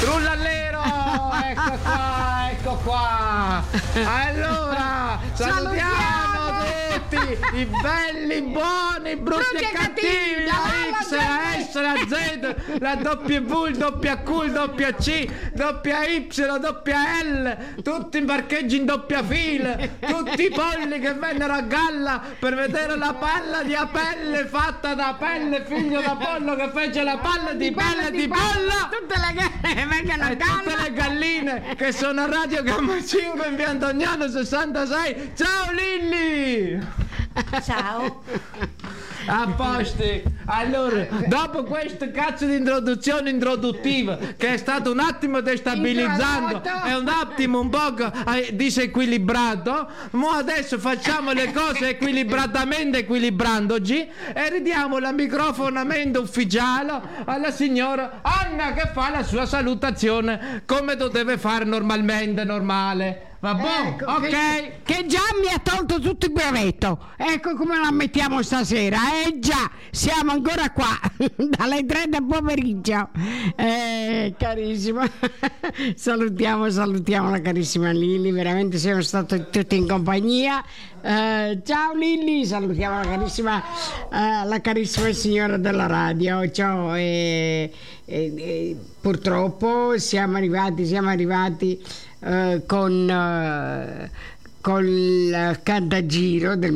Rullallero, ecco qua. Allora, salutiamo tutti i belli, buoni, brutti e cattivi, la X, la S, la Z, la W, il WQ, il WC, WY, WL, tutti i parcheggi in doppia fila, tutti i polli che vennero a galla per vedere la palla di Apelle fatta da pelle, figlio d'Apollo, che fece la palla di pelle di pollo. Tutte le gare vengono a galla. Tutte le galline che sono a Radio Gamma 5 in via Antoniano 66. Ciao Lilli! Ciao. A posti. Allora, dopo questa cazzo di introduzione introduttiva che è stato un attimo destabilizzando e un attimo un po' disequilibrato, mo adesso facciamo le cose equilibratamente equilibrandoci e ridiamo la microfonamento ufficiale alla signora Anna che fa la sua salutazione come deve fare normalmente, normale. Va buono, ecco, ok? Che già mi ha tolto tutto il brevetto. Ecco come la mettiamo stasera. Già, siamo ancora qua dalle 3 del pomeriggio. Carissima. salutiamo la carissima Lilli. Veramente siamo stati tutti in compagnia. Ciao Lilli, salutiamo la carissima signora della radio. Ciao. Purtroppo siamo arrivati con il Cantagiro del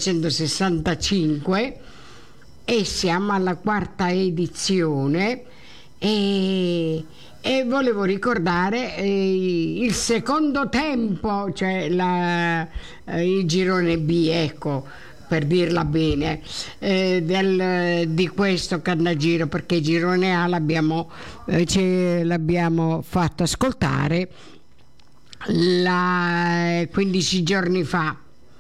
1965 e siamo alla quarta edizione e volevo ricordare il secondo tempo, cioè il girone B, ecco, per dirla bene, di questo Cantagiro, perché il girone A l'abbiamo fatto ascoltare 15 giorni fa,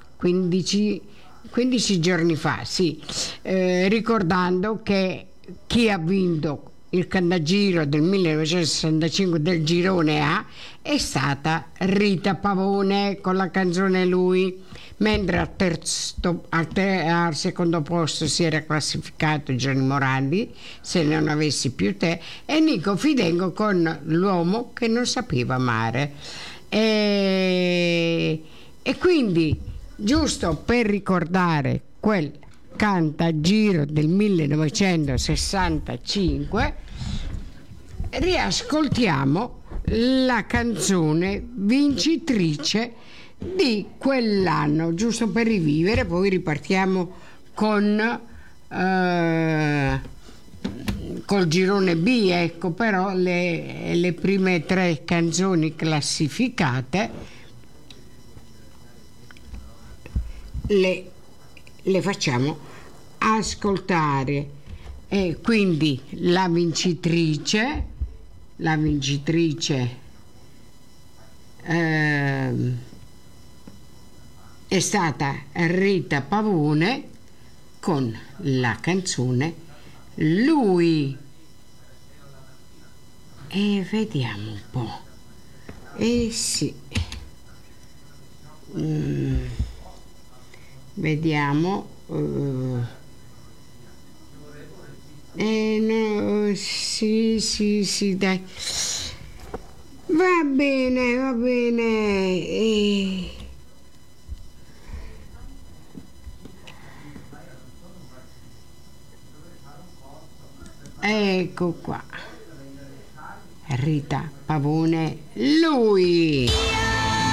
sì, ricordando che chi ha vinto il Cantagiro del 1965 del girone A è stata Rita Pavone con la canzone Lui, mentre al secondo posto si era classificato Gianni Morandi, Se non avessi più te, e Nico Fidengo con L'uomo che non sapeva amare. E quindi, giusto per ricordare quel Cantagiro del 1965, riascoltiamo la canzone vincitrice di quell'anno, giusto per rivivere. Poi ripartiamo col girone B, ecco, però le prime 3 canzoni classificate le facciamo ascoltare, e quindi la vincitrice è stata Rita Pavone con la canzone Lui. E vediamo un po'. Sì. Vediamo. No, sì, dai. Va bene. Ecco qua. Rita Pavone, Lui.